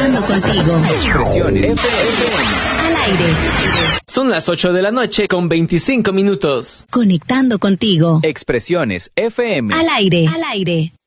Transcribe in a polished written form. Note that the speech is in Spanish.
Conectando contigo. Expresiones FM. Al aire. Son las 8 de la noche con 25 minutos. Conectando contigo. Expresiones FM. Al aire. Al aire.